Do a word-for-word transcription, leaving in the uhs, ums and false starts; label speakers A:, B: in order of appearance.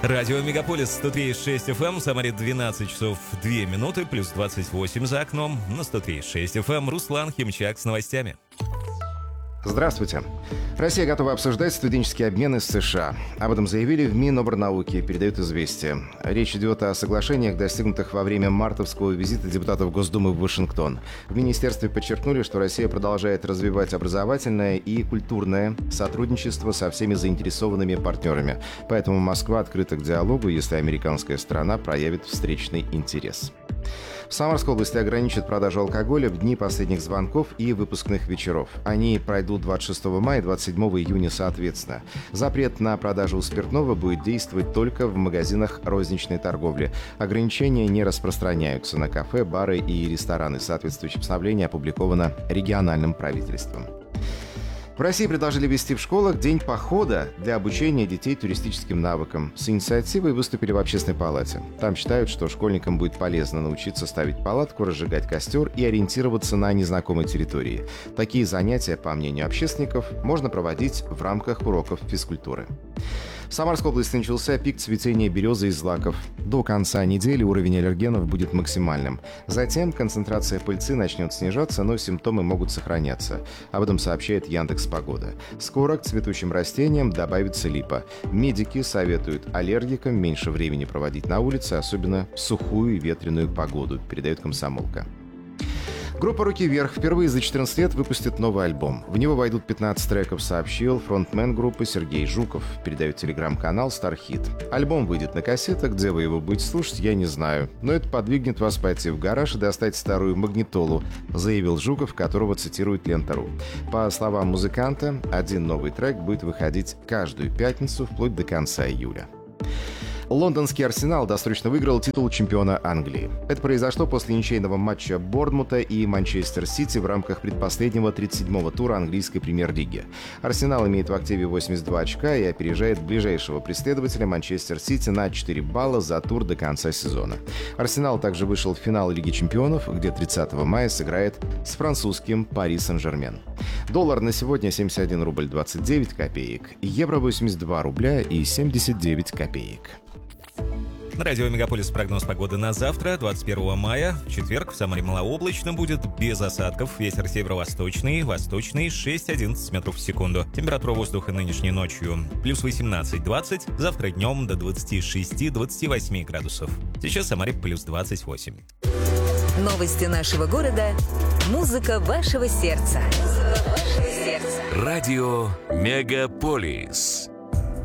A: Радио Мегаполис сто три и шесть эф эм, в Самаре двенадцать часов две минуты, плюс двадцать восемь за окном. На сто три и шесть эф эм Руслан Химчак с новостями.
B: Здравствуйте. Россия готова обсуждать студенческие обмены с США. Об этом заявили в Миноборнауки, передают «Известия». Речь идет о соглашениях, достигнутых во время мартовского визита депутатов Госдумы в Вашингтон. В министерстве подчеркнули, что Россия продолжает развивать образовательное и культурное сотрудничество со всеми заинтересованными партнерами. Поэтому Москва открыта к диалогу, если американская сторона проявит встречный интерес. В Самарской области ограничат продажу алкоголя в дни последних звонков и выпускных вечеров. Они пройдут двадцать шестого мая и двадцать седьмого июня соответственно. Запрет на продажу спиртного будет действовать только в магазинах розничной торговли. Ограничения не распространяются на кафе, бары и рестораны. Соответствующее постановление опубликовано региональным правительством. В России предложили ввести в школах день похода для обучения детей туристическим навыкам. С инициативой выступили в Общественной палате. Там считают, что школьникам будет полезно научиться ставить палатку, разжигать костер и ориентироваться на незнакомой территории. Такие занятия, по мнению общественников, можно проводить в рамках уроков физкультуры. В Самарской области начался пик цветения березы и злаков. До конца недели уровень аллергенов будет максимальным. Затем концентрация пыльцы начнет снижаться, но симптомы могут сохраняться. Об этом сообщает Яндекс.Погода. Скоро к цветущим растениям добавится липа. Медики советуют аллергикам меньше времени проводить на улице, особенно в сухую и ветреную погоду, передает «Комсомолка». Группа «Руки вверх» впервые за четырнадцать лет выпустит новый альбом. В него войдут пятнадцать треков, сообщил фронтмен группы Сергей Жуков, передает телеграм-канал «Стархит». Альбом выйдет на кассетах, где вы его будете слушать, я не знаю. Но это подвигнет вас пойти в гараж и достать старую магнитолу, заявил Жуков, которого цитирует Лента.ру. По словам музыканта, один новый трек будет выходить каждую пятницу вплоть до конца июля. Лондонский «Арсенал» досрочно выиграл титул чемпиона Англии. Это произошло после ничейного матча Борнмута и Манчестер Сити в рамках предпоследнего тридцать седьмого тура английской премьер-лиги. «Арсенал» имеет в активе восемьдесят два очка и опережает ближайшего преследователя Манчестер Сити на четыре балла за тур до конца сезона. «Арсенал» также вышел в финал Лиги чемпионов, где тридцатого мая сыграет с французским «Пари Сен-Жермен». Доллар на сегодня семьдесят один рубль двадцать девять копеек, евро восемьдесят два рубля и семьдесят девять копеек.
A: На радио Мегаполис прогноз погоды на завтра, двадцать первого мая. В четверг в Самаре малооблачно будет, без осадков. Ветер северо-восточный, восточный шесть-одиннадцать метров в секунду. Температура воздуха нынешней ночью плюс восемнадцать-двадцать. Завтра днем до двадцати шести - двадцати восьми градусов. Сейчас в Самаре плюс двадцать восемь.
C: Новости нашего города. Музыка вашего сердца. Музыка вашего сердца.
D: Радио Мегаполис.